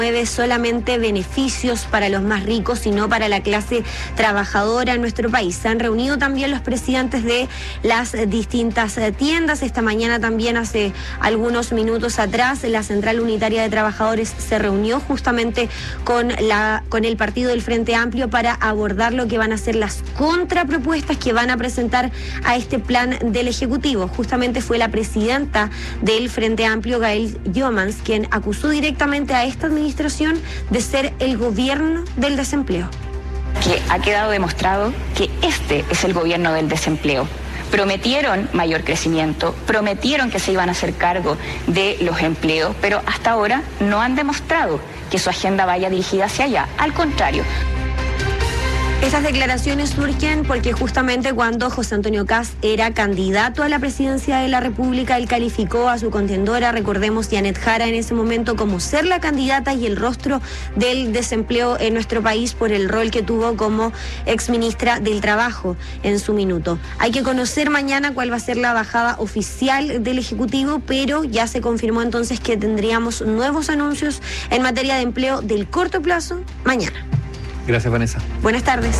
solamente beneficios para los más ricos, sino para la clase trabajadora en nuestro país. Se han reunido también los presidentes de las distintas tiendas. Esta mañana también, hace algunos minutos atrás, la Central Unitaria de Trabajadores se reunió justamente con el partido del Frente Amplio para abordar lo que van a ser las contrapropuestas que van a presentar a este plan del Ejecutivo. Justamente fue la presidenta del Frente Amplio, Gael Jomans, quien acusó directamente a esta administración de ser el gobierno del desempleo. Que ha quedado demostrado que este es el gobierno del desempleo. Prometieron mayor crecimiento, prometieron que se iban a hacer cargo de los empleos, pero hasta ahora no han demostrado que su agenda vaya dirigida hacia allá. Al contrario. Estas declaraciones surgen porque justamente cuando José Antonio Kast era candidato a la presidencia de la República, él calificó a su contendora, recordemos, Janet Jara, en ese momento como ser la candidata y el rostro del desempleo en nuestro país por el rol que tuvo como exministra del Trabajo en su minuto. Hay que conocer mañana cuál va a ser la bajada oficial del Ejecutivo, pero ya se confirmó entonces que tendríamos nuevos anuncios en materia de empleo del corto plazo mañana. Gracias, Vanessa. Buenas tardes.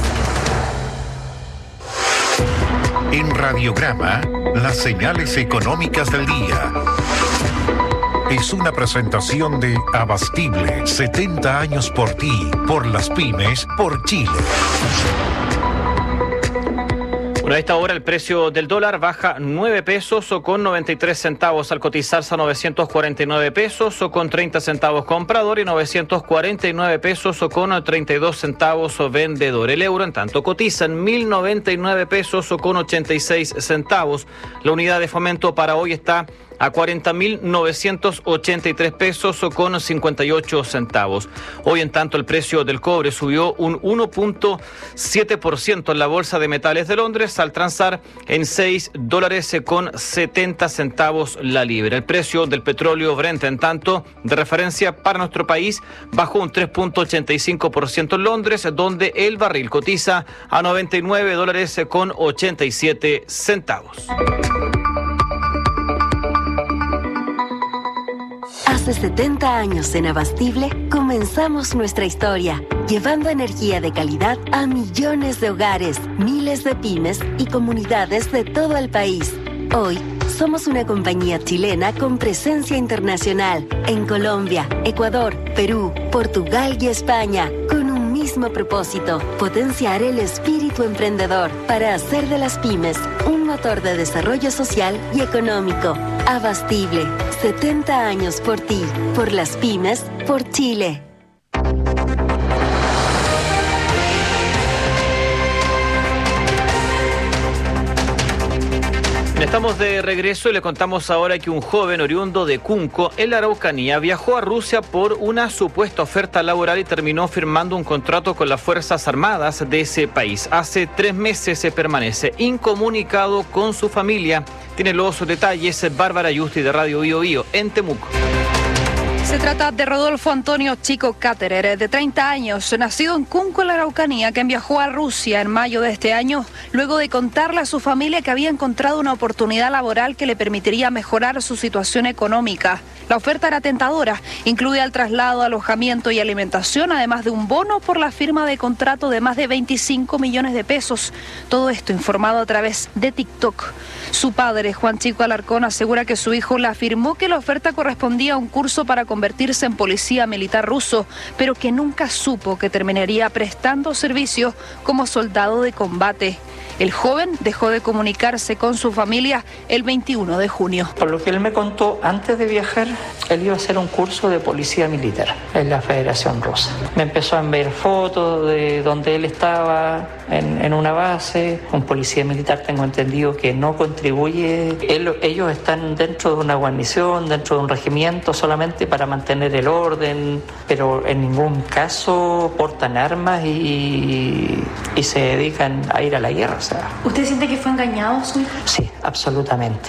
En Radiograma, las señales económicas del día. Es una presentación de Abastible, 70 años por ti, por las pymes, por Chile. Bueno, a esta hora el precio del dólar baja 9 pesos o con 93 centavos al cotizarse a 949 pesos o con 30 centavos comprador y 949 pesos o con 32 centavos vendedor. El euro, en tanto, cotiza en 1.099 pesos o con 86 centavos. La unidad de fomento para hoy está a 40.983 pesos o con 58 centavos. Hoy, en tanto, el precio del cobre subió un 1.7% en la Bolsa de Metales de Londres al transar en $6 con 70 centavos la libra. El precio del petróleo Brent, en tanto, de referencia para nuestro país, bajó un 3.85% en Londres, donde el barril cotiza a $99 con 87 centavos. Hace 70 años en Abastible comenzamos nuestra historia, llevando energía de calidad a millones de hogares, miles de pymes y comunidades de todo el país. Hoy somos una compañía chilena con presencia internacional en Colombia, Ecuador, Perú, Portugal y España, con un mismo propósito: potenciar el espíritu emprendedor para hacer de las pymes un motor de desarrollo social y económico. Abastible, 70 años por ti, por las pymes, por Chile. Estamos de regreso y le contamos ahora que un joven oriundo de Cunco, en la Araucanía, viajó a Rusia por una supuesta oferta laboral y terminó firmando un contrato con las Fuerzas Armadas de ese país. Hace 3 meses se permanece incomunicado con su familia. Tiene los detalles Bárbara Yusti de Radio Bio Bio en Temuco. Se trata de Rodolfo Antonio Chico Cáterer, de 30 años, nacido en Cunco, la Araucanía, quien viajó a Rusia en mayo de este año, luego de contarle a su familia que había encontrado una oportunidad laboral que le permitiría mejorar su situación económica. La oferta era tentadora, incluía el traslado, alojamiento y alimentación, además de un bono por la firma de contrato de más de 25 millones de pesos. Todo esto informado a través de TikTok. Su padre, Juan Chico Alarcón, asegura que su hijo le afirmó que la oferta correspondía a un curso para convertirse en policía militar ruso, pero que nunca supo que terminaría prestando servicio como soldado de combate. El joven dejó de comunicarse con su familia el 21 de junio. Por lo que él me contó, antes de viajar, él iba a hacer un curso de policía militar en la Federación Rusa. Me empezó a enviar fotos de donde él estaba en una base. Un policía militar, tengo entendido, que no contribuye. Ellos están dentro de una guarnición, dentro de un regimiento, solamente para mantener el orden, pero en ningún caso portan armas y se dedican a ir a la guerra. O sea. ¿Usted siente que fue engañado, su hijo? Sí, absolutamente.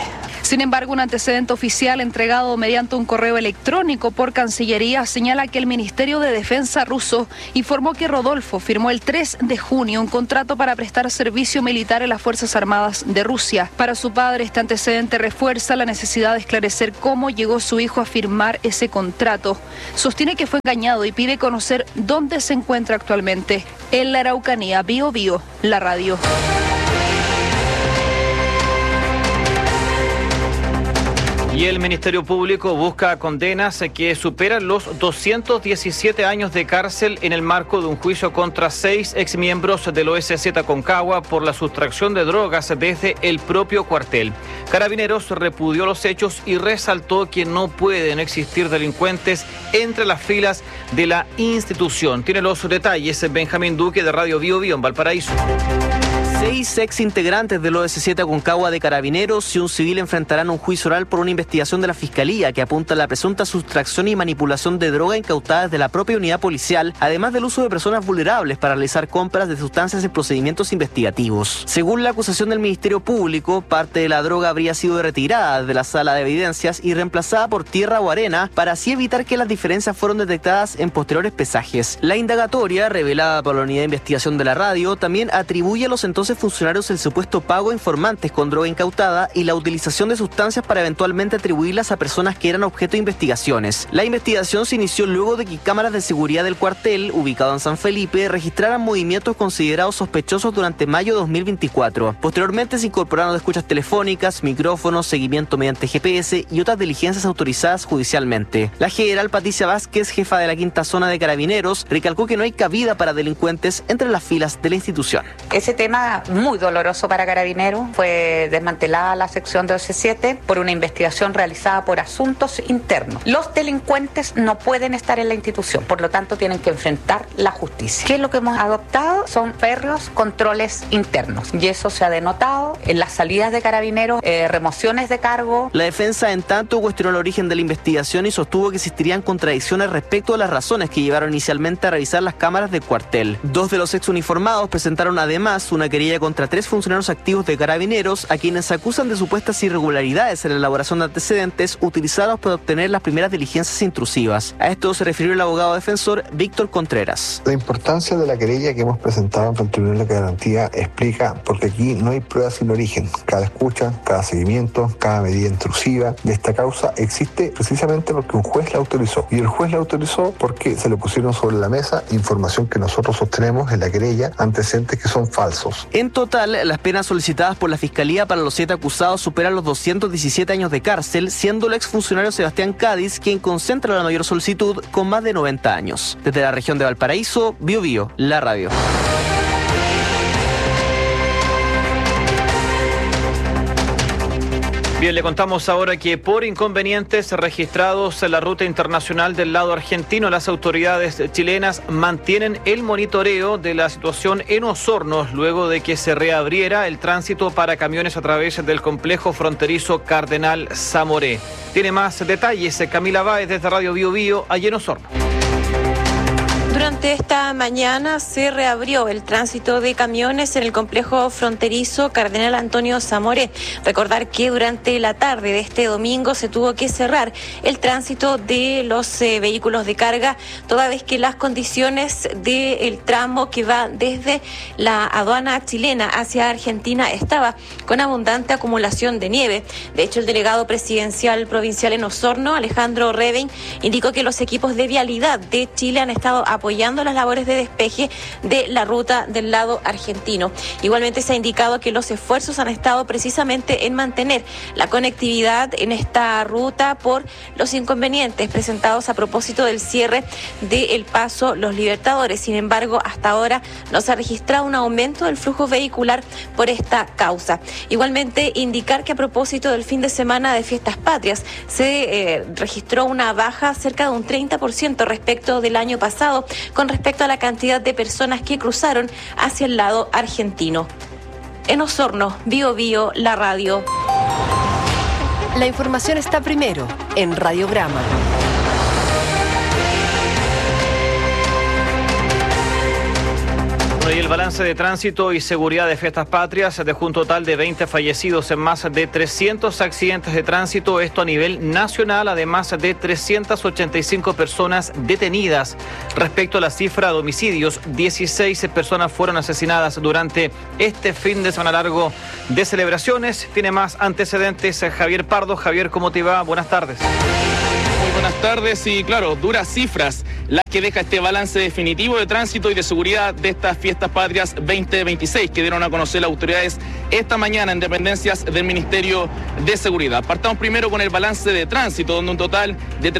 Sin embargo, un antecedente oficial entregado mediante un correo electrónico por Cancillería señala que el Ministerio de Defensa ruso informó que Rodolfo firmó el 3 de junio un contrato para prestar servicio militar en las Fuerzas Armadas de Rusia. Para su padre, este antecedente refuerza la necesidad de esclarecer cómo llegó su hijo a firmar ese contrato. Sostiene que fue engañado y pide conocer dónde se encuentra actualmente. En la Araucanía, Bío Bío, la radio. Y el Ministerio Público busca condenas que superan los 217 años de cárcel en el marco de un juicio contra 6 exmiembros del OSZ Aconcagua por la sustracción de drogas desde el propio cuartel. Carabineros repudió los hechos y resaltó que no pueden existir delincuentes entre las filas de la institución. Tiene los detalles Benjamín Duque de Radio Bío Bío en Valparaíso. 6 ex integrantes del OSZ Aconcagua de Carabineros y un civil enfrentarán un juicio oral por una investigación de la Fiscalía que apunta a la presunta sustracción y manipulación de droga incautadas de la propia unidad policial, además del uso de personas vulnerables para realizar compras de sustancias en procedimientos investigativos. Según la acusación del Ministerio Público, parte de la droga habría sido retirada de la sala de evidencias y reemplazada por tierra o arena para así evitar que las diferencias fueran detectadas en posteriores pesajes. La indagatoria, revelada por la Unidad de Investigación de la Radio, también atribuye a los entonces funcionarios el supuesto pago a informantes con droga incautada y la utilización de sustancias para eventualmente atribuirlas a personas que eran objeto de investigaciones. La investigación se inició luego de que cámaras de seguridad del cuartel, ubicado en San Felipe, registraran movimientos considerados sospechosos durante mayo de 2024. Posteriormente se incorporaron escuchas telefónicas, micrófonos, seguimiento mediante GPS y otras diligencias autorizadas judicialmente. La general Patricia Vázquez, jefa de la quinta zona de Carabineros, recalcó que no hay cabida para delincuentes entre las filas de la institución. Ese tema muy doloroso para Carabineros. Fue desmantelada la sección de OC7 por una investigación realizada por asuntos internos. Los delincuentes no pueden estar en la institución, por lo tanto tienen que enfrentar la justicia. ¿Qué es lo que hemos adoptado? Son férreos controles internos y eso se ha denotado en las salidas de Carabineros, remociones de cargo. La defensa, en tanto, cuestionó el origen de la investigación y sostuvo que existirían contradicciones respecto a las razones que llevaron inicialmente a revisar las cámaras del cuartel. 2 de los ex uniformados presentaron además una querella contra 3 funcionarios activos de Carabineros a quienes acusan de supuestas irregularidades en la elaboración de antecedentes utilizados para obtener las primeras diligencias intrusivas. A esto se refirió el abogado defensor Víctor Contreras. La importancia de la querella que hemos presentado ante el Tribunal de Garantía explica porque aquí no hay pruebas sin origen. Cada escucha, cada seguimiento, cada medida intrusiva de esta causa existe precisamente porque un juez la autorizó. Y el juez la autorizó porque se le pusieron sobre la mesa información que nosotros sostenemos en la querella, antecedentes que son falsos. En total, las penas solicitadas por la Fiscalía para los 7 acusados superan los 217 años de cárcel, siendo el exfuncionario Sebastián Cádiz quien concentra la mayor solicitud con más de 90 años. Desde la región de Valparaíso, Bío Bío, la radio. Bien, le contamos ahora que por inconvenientes registrados en la ruta internacional del lado argentino, las autoridades chilenas mantienen el monitoreo de la situación en Osorno luego de que se reabriera el tránsito para camiones a través del complejo fronterizo Cardenal Zamoré. Tiene más detalles Camila Báez desde Radio Bío Bío, allí en Osorno. Durante esta mañana se reabrió el tránsito de camiones en el complejo fronterizo Cardenal Antonio Zamoré. Recordar que durante la tarde de este domingo se tuvo que cerrar el tránsito de los vehículos de carga, toda vez que las condiciones del tramo que va desde la aduana chilena hacia Argentina estaba con abundante acumulación de nieve. De hecho, el delegado presidencial provincial en Osorno, Alejandro Reven, indicó que los equipos de vialidad de Chile han estado apoyando las labores de despeje de la ruta del lado argentino. Igualmente se ha indicado que los esfuerzos han estado precisamente en mantener la conectividad en esta ruta por los inconvenientes presentados a propósito del cierre del paso Los Libertadores. Sin embargo, hasta ahora no se ha registrado un aumento del flujo vehicular por esta causa. Igualmente indicar que a propósito del fin de semana de Fiestas Patrias se registró una baja cerca de un 30% respecto del año pasado con respecto a la cantidad de personas que cruzaron hacia el lado argentino. En Osorno, Bío Bío, la radio. La información está primero en Radiograma. Y el balance de tránsito y seguridad de fiestas patrias dejó un total de 20 fallecidos en más de 300 accidentes de tránsito, esto a nivel nacional, además de 385 personas detenidas. Respecto a la cifra de homicidios, 16 personas fueron asesinadas durante este fin de semana largo de celebraciones. Tiene más antecedentes Javier Pardo. Javier, ¿cómo te va? Buenas tardes. Muy buenas tardes y claro, duras cifras las que deja este balance definitivo de tránsito y de seguridad de estas fiestas patrias 2026 que dieron a conocer las autoridades esta mañana en dependencias del Ministerio de Seguridad. Partamos primero con el balance de tránsito, donde un total de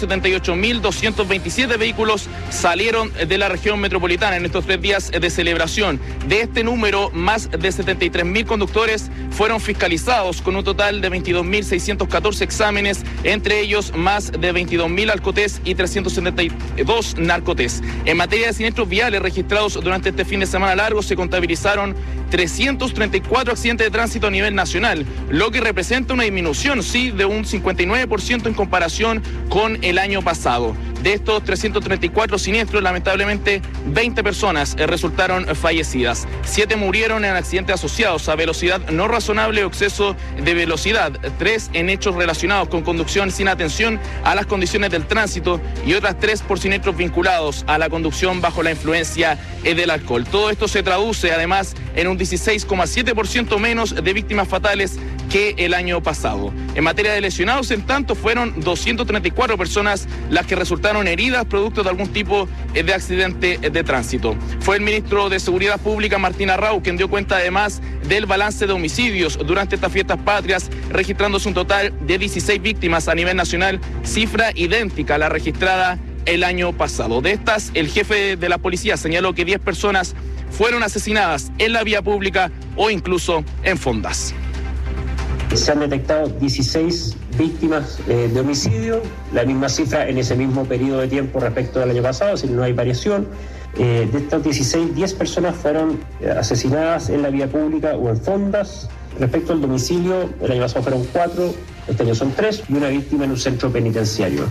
378.227 vehículos salieron de la región metropolitana en estos 3 días de celebración. De este número, más de 73.000 conductores fueron fiscalizados con un total de 22.614 exámenes, entre ellos más de 22.000 alcotés y 372 narcotés. En materia de siniestros viales registrados durante este fin de semana largo, se contabilizaron 334 accidentes de tránsito a nivel nacional, lo que representa una disminución, sí, de un 59% en comparación con el año pasado. De estos 334 siniestros, lamentablemente, 20 personas resultaron fallecidas. 7 murieron en accidentes asociados a velocidad no razonable o exceso de velocidad. 3 en hechos relacionados con conducción sin atención a las condiciones del tránsito y otras 3 por siniestros vinculados a la conducción bajo la influencia del alcohol. Todo esto se traduce, además, en un 16,7% menos de víctimas fatales que el año pasado. En materia de lesionados, en tanto, fueron 234 personas las que resultaron heridas producto de algún tipo de accidente de tránsito. Fue el ministro de Seguridad Pública, Martín Arrau, quien dio cuenta además del balance de homicidios durante estas fiestas patrias, registrándose un total de 16 víctimas a nivel nacional, cifra idéntica a la registrada el año pasado. De estas, el jefe de la policía señaló que 10 personas fueron asesinadas en la vía pública o incluso en fondas. Se han detectado 16 víctimas de homicidio, la misma cifra en ese mismo periodo de tiempo respecto del año pasado, es decir, no hay variación. De estas 16, 10 personas fueron asesinadas en la vía pública o en fondas. Respecto al domicilio, el año pasado fueron 4, este año son 3 y una víctima en un centro penitenciario.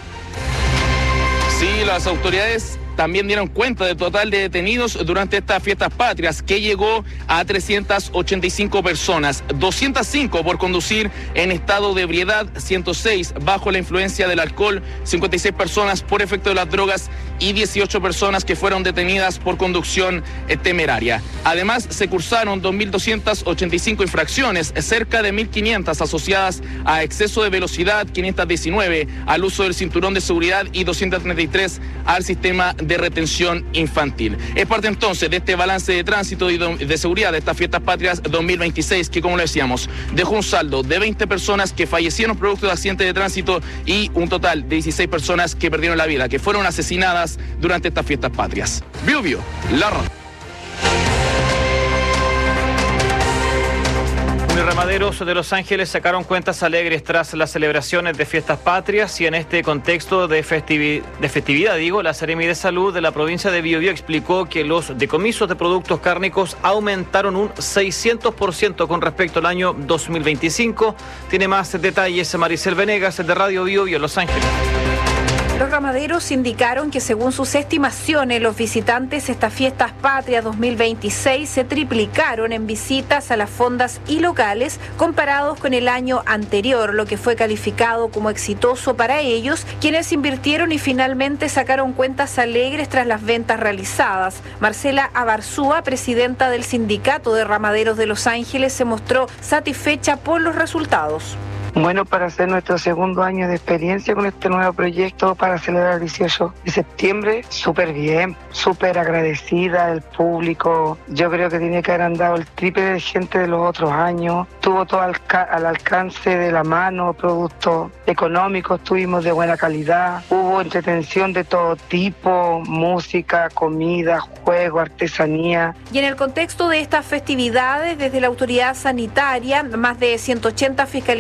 Sí, las autoridades también dieron cuenta del total de detenidos durante estas fiestas patrias, que llegó a 385 personas, 205 por conducir en estado de ebriedad, 106 bajo la influencia del alcohol, 56 personas por efecto de las drogas y 18 personas que fueron detenidas por conducción temeraria. Además, se cursaron 2.285 infracciones, cerca de 1.500 asociadas a exceso de velocidad, 519 al uso del cinturón de seguridad y 233 al sistema de retención infantil. Es parte entonces de este balance de tránsito y de seguridad de estas fiestas patrias 2026 que, como lo decíamos, dejó un saldo de 20 personas que fallecieron producto de accidentes de tránsito y un total de 16 personas que perdieron la vida, que fueron asesinadas durante estas fiestas patrias. Biobío, la radio. Ramaderos de Los Ángeles sacaron cuentas alegres tras las celebraciones de fiestas patrias y en este contexto de festividad, la Seremi de Salud de la provincia de Biobío explicó que los decomisos de productos cárnicos aumentaron un 600% con respecto al año 2025. Tiene más detalles Maricel Venegas de Radio Biobío Los Ángeles. Los ramaderos indicaron que según sus estimaciones, los visitantes a estas fiestas patrias 2026 se triplicaron en visitas a las fondas y locales comparados con el año anterior, lo que fue calificado como exitoso para ellos, quienes invirtieron y finalmente sacaron cuentas alegres tras las ventas realizadas. Marcela Abarzúa, presidenta del Sindicato de Ramaderos de Los Ángeles, se mostró satisfecha por los resultados. Bueno, para hacer nuestro segundo año de experiencia con este nuevo proyecto para celebrar el 18 de septiembre, súper bien, súper agradecida del público. Yo creo que tiene que haber andado el triple de gente de los otros años. Tuvo todo al alcance de la mano, productos económicos, tuvimos de buena calidad. Hubo entretención de todo tipo, música, comida, juego, artesanía. Y en el contexto de estas festividades, desde la autoridad sanitaria, más de 180 fiscalizaciones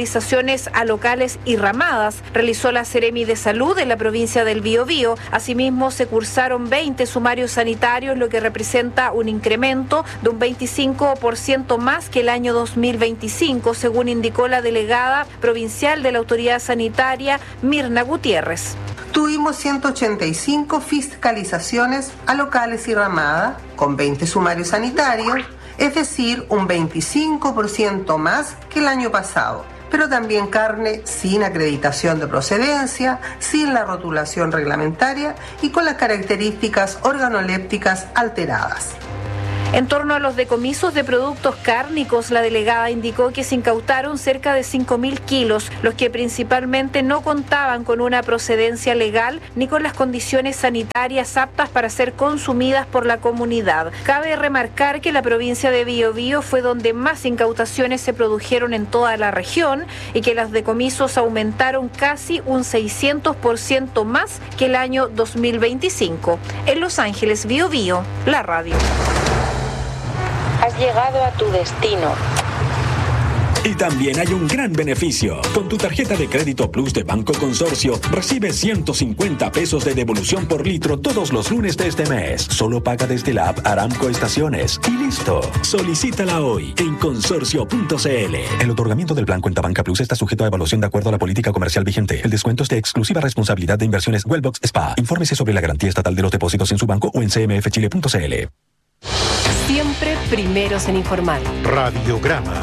fiscalizaciones a locales y ramadas realizó la Seremi de Salud en la provincia del Biobío. Asimismo, se cursaron 20 sumarios sanitarios, lo que representa un incremento de un 25% más que el año 2025, según indicó la delegada provincial de la Autoridad Sanitaria, Mirna Gutiérrez. Tuvimos 185 fiscalizaciones a locales y ramadas, con 20 sumarios sanitarios, es decir, un 25% más que el año pasado. Pero también carne sin acreditación de procedencia, sin la rotulación reglamentaria y con las características organolépticas alteradas. En torno a los decomisos de productos cárnicos, la delegada indicó que se incautaron cerca de 5.000 kilos, los que principalmente no contaban con una procedencia legal ni con las condiciones sanitarias aptas para ser consumidas por la comunidad. Cabe remarcar que la provincia de Biobío fue donde más incautaciones se produjeron en toda la región y que los decomisos aumentaron casi un 600% más que el año 2025. En Los Ángeles, Biobío, la radio. Has llegado a tu destino. Y también hay un gran beneficio. Con tu tarjeta de crédito Plus de Banco Consorcio, recibes 150 pesos de devolución por litro todos los lunes de este mes. Solo paga desde la app Aramco Estaciones. Y listo. Solicítala hoy en consorcio.cl. El otorgamiento del plan Cuenta Banca Plus está sujeto a evaluación de acuerdo a la política comercial vigente. El descuento es de exclusiva responsabilidad de Inversiones Wellbox SPA. Infórmese sobre la garantía estatal de los depósitos en su banco o en cmfchile.cl. Siempre primeros en informar. Radiograma.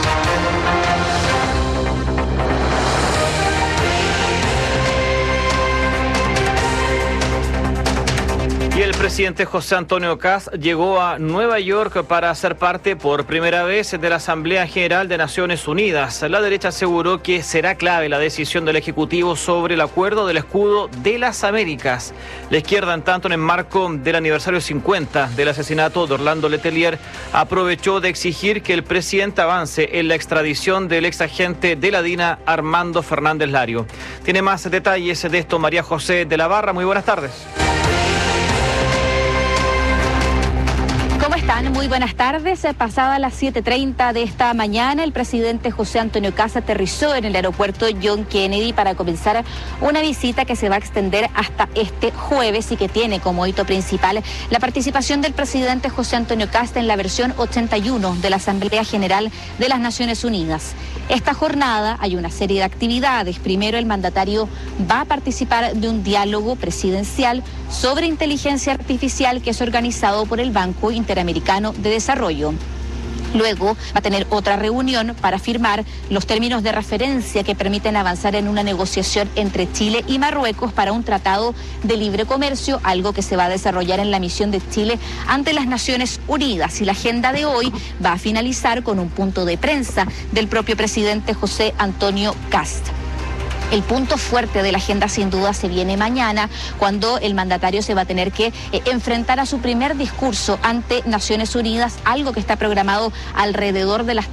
Y el presidente José Antonio Kast llegó a Nueva York para ser parte por primera vez de la Asamblea General de Naciones Unidas. La derecha aseguró que será clave la decisión del Ejecutivo sobre el acuerdo del escudo de las Américas. La izquierda, en tanto, en el marco del aniversario 50 del asesinato de Orlando Letelier, aprovechó de exigir que el presidente avance en la extradición del ex agente de la DINA, Armando Fernández Lario. Tiene más detalles de esto María José de la Barra. Muy buenas tardes. ¿Cómo están? Muy buenas tardes. Pasada las 7:30 de esta mañana, el presidente José Antonio Kast aterrizó en el aeropuerto John Kennedy para comenzar una visita que se va a extender hasta este jueves y que tiene como hito principal la participación del presidente José Antonio Kast en la versión 81 de la Asamblea General de las Naciones Unidas. Esta jornada hay una serie de actividades. Primero, el mandatario va a participar de un diálogo presidencial sobre inteligencia artificial que es organizado por el Banco Interamericano de Desarrollo. Luego va a tener otra reunión para firmar los términos de referencia que permiten avanzar en una negociación entre Chile y Marruecos para un tratado de libre comercio, algo que se va a desarrollar en la misión de Chile ante las Naciones Unidas. Y la agenda de hoy va a finalizar con un punto de prensa del propio presidente José Antonio Kast. El punto fuerte de la agenda sin duda se viene mañana, cuando el mandatario se va a tener que enfrentar a su primer discurso ante Naciones Unidas, algo que está programado alrededor de las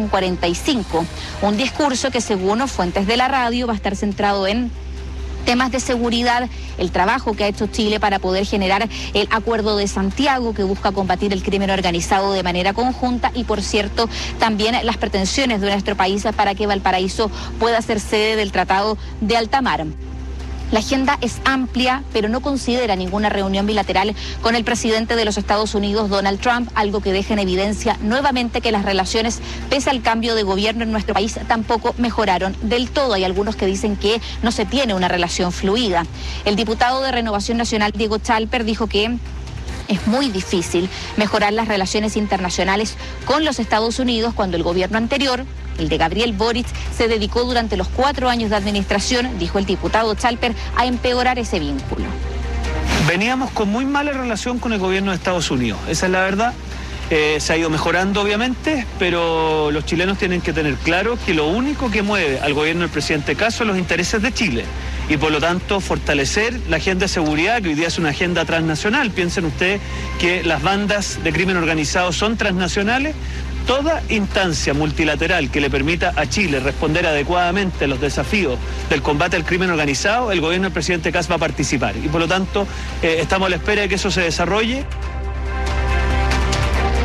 13:45. Un discurso que, según fuentes de la radio, va a estar centrado en temas de seguridad, el trabajo que ha hecho Chile para poder generar el Acuerdo de Santiago, que busca combatir el crimen organizado de manera conjunta, y por cierto también las pretensiones de nuestro país para que Valparaíso pueda ser sede del Tratado de Alta Mar. La agenda es amplia, pero no considera ninguna reunión bilateral con el presidente de los Estados Unidos, Donald Trump, algo que deja en evidencia nuevamente que las relaciones, pese al cambio de gobierno en nuestro país, tampoco mejoraron del todo. Hay algunos que dicen que no se tiene una relación fluida. El diputado de Renovación Nacional, Diego Chalper, dijo que es muy difícil mejorar las relaciones internacionales con los Estados Unidos cuando el gobierno anterior, el de Gabriel Boric, se dedicó durante los 4 años de administración, dijo el diputado Chalper, a empeorar ese vínculo. Veníamos con muy mala relación con el gobierno de Estados Unidos, esa es la verdad. Se ha ido mejorando obviamente, pero los chilenos tienen que tener claro que lo único que mueve al gobierno del presidente Kast son los intereses de Chile. Y por lo tanto fortalecer la agenda de seguridad, que hoy día es una agenda transnacional. Piensen ustedes que las bandas de crimen organizado son transnacionales. Toda instancia multilateral que le permita a Chile responder adecuadamente a los desafíos del combate al crimen organizado, el gobierno del presidente Kast va a participar. Y por lo tanto estamos a la espera de que eso se desarrolle.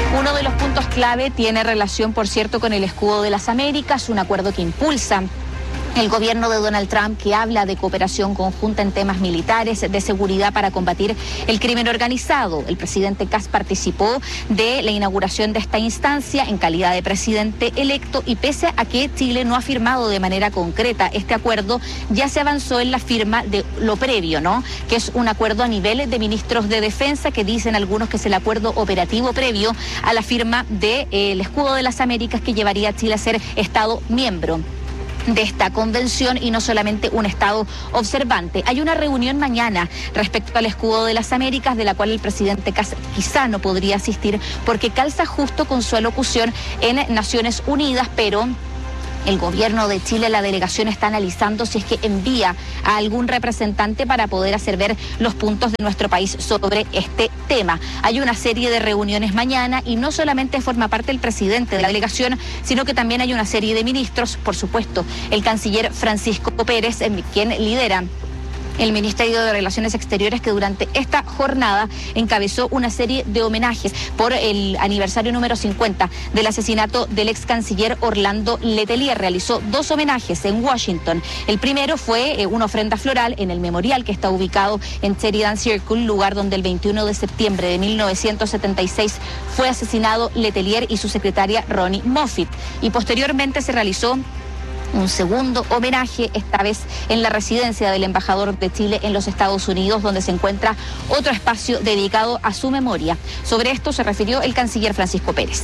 Uno de los puntos clave tiene relación, por cierto, con el Escudo de las Américas, un acuerdo que impulsa el gobierno de Donald Trump, que habla de cooperación conjunta en temas militares, de seguridad para combatir el crimen organizado. El presidente Kass participó de la inauguración de esta instancia en calidad de presidente electo, y pese a que Chile no ha firmado de manera concreta este acuerdo, ya se avanzó en la firma de lo previo, ¿no? Que es un acuerdo a nivel de ministros de defensa, que dicen algunos que es el acuerdo operativo previo a la firma del Escudo de las Américas, que llevaría a Chile a ser Estado miembro de esta convención y no solamente un estado observante. Hay una reunión mañana respecto al Escudo de las Américas, de la cual el presidente Kass quizá no podría asistir porque calza justo con su alocución en Naciones Unidas, pero el gobierno de Chile, la delegación, está analizando si es que envía a algún representante para poder hacer ver los puntos de nuestro país sobre este tema. Hay una serie de reuniones mañana y no solamente forma parte el presidente de la delegación, sino que también hay una serie de ministros, por supuesto, el canciller Francisco Pérez, quien lidera el Ministerio de Relaciones Exteriores, que durante esta jornada encabezó una serie de homenajes por el aniversario número 50 del asesinato del ex canciller Orlando Letelier. Realizó 2 homenajes en Washington. El primero fue una ofrenda floral en el memorial que está ubicado en Sheridan Circle, lugar donde el 21 de septiembre de 1976 fue asesinado Letelier y su secretaria Ronnie Moffitt. Y posteriormente se realizó un segundo homenaje, esta vez en la residencia del embajador de Chile en los Estados Unidos, donde se encuentra otro espacio dedicado a su memoria. Sobre esto se refirió el canciller Francisco Pérez.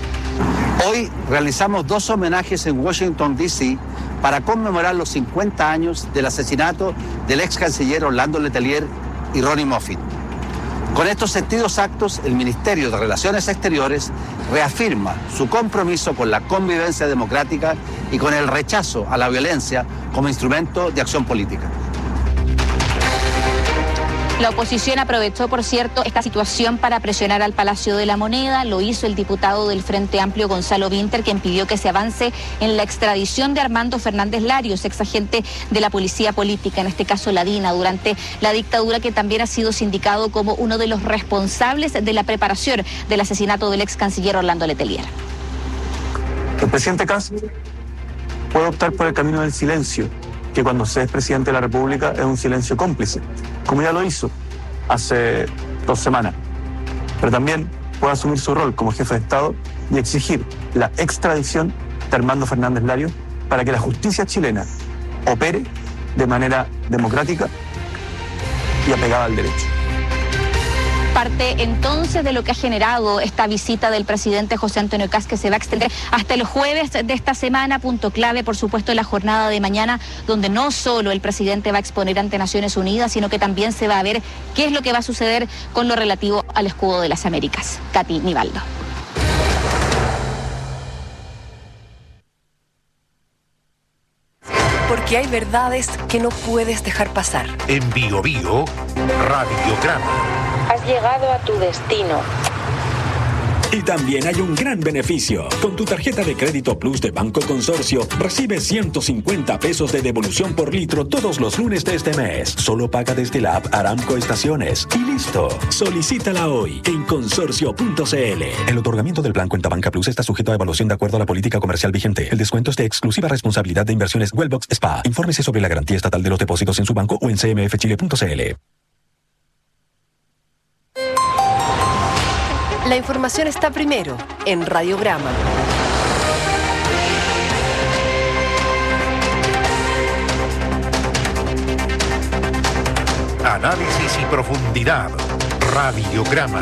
Hoy realizamos 2 homenajes en Washington, D.C. para conmemorar los 50 años del asesinato del ex canciller Orlando Letelier y Ronnie Moffitt. Con estos sentidos actos, el Ministerio de Relaciones Exteriores reafirma su compromiso con la convivencia democrática y con el rechazo a la violencia como instrumento de acción política. La oposición aprovechó, por cierto, esta situación para presionar al Palacio de la Moneda. Lo hizo el diputado del Frente Amplio, Gonzalo Vinter, quien pidió que se avance en la extradición de Armando Fernández Larios, ex agente de la Policía Política, en este caso la DINA, durante la dictadura, que también ha sido sindicado como uno de los responsables de la preparación del asesinato del ex canciller Orlando Letelier. El presidente Kass puede optar por el camino del silencio, que cuando se es presidente de la República es un silencio cómplice, como ya lo hizo hace 2 semanas. Pero también puede asumir su rol como jefe de Estado y exigir la extradición de Armando Fernández Larios para que la justicia chilena opere de manera democrática y apegada al derecho. Parte entonces de lo que ha generado esta visita del presidente José Antonio Kass, que se va a extender hasta el jueves de esta semana. Punto clave, por supuesto, en la jornada de mañana, donde no solo el presidente va a exponer ante Naciones Unidas, sino que también se va a ver qué es lo que va a suceder con lo relativo al Escudo de las Américas. Katy Nivaldo. Porque hay verdades que no puedes dejar pasar. En Bio Bio, Radiograma. Has llegado a tu destino. Y también hay un gran beneficio. Con tu tarjeta de crédito Plus de Banco Consorcio, recibes 150 pesos de devolución por litro todos los lunes de este mes. Solo paga desde la app Aramco Estaciones. Y listo. Solicítala hoy en consorcio.cl. El otorgamiento del plan Cuenta Banca Plus está sujeto a evaluación de acuerdo a la política comercial vigente. El descuento es de exclusiva responsabilidad de Inversiones Wellbox Spa. Infórmese sobre la garantía estatal de los depósitos en su banco o en cmfchile.cl. La información está primero en Radiograma. Análisis y profundidad. Radiograma.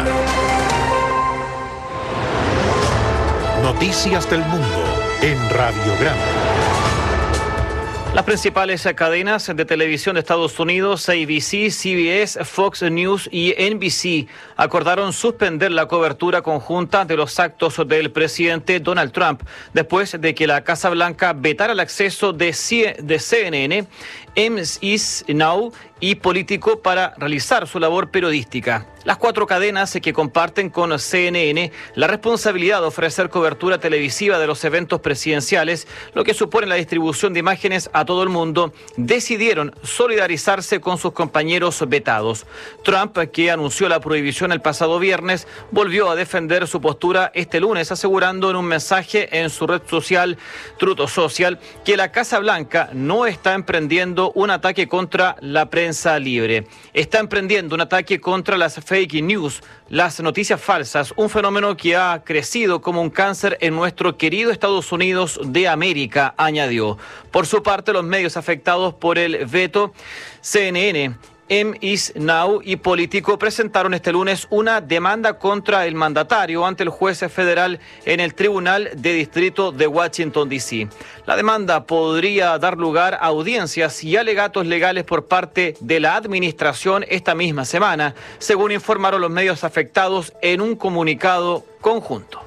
Noticias del mundo en Radiograma. Las principales cadenas de televisión de Estados Unidos, ABC, CBS, Fox News y NBC, acordaron suspender la cobertura conjunta de los actos del presidente Donald Trump después de que la Casa Blanca vetara el acceso de CNN, MS Now y Político para realizar su labor periodística. Las 4 cadenas que comparten con CNN la responsabilidad de ofrecer cobertura televisiva de los eventos presidenciales, lo que supone la distribución de imágenes a todo el mundo, decidieron solidarizarse con sus compañeros vetados. Trump, que anunció la prohibición el pasado viernes, volvió a defender su postura este lunes, asegurando en un mensaje en su red social Truth Social que la Casa Blanca no está emprendiendo un ataque contra la prensa libre. Está emprendiendo un ataque contra las fake news, las noticias falsas, un fenómeno que ha crecido como un cáncer en nuestro querido Estados Unidos de América, añadió. Por su parte, los medios afectados por el veto, CNN, Is Now y Político presentaron este lunes una demanda contra el mandatario ante el juez federal en el Tribunal de Distrito de Washington, D.C. La demanda podría dar lugar a audiencias y alegatos legales por parte de la administración esta misma semana, según informaron los medios afectados en un comunicado conjunto.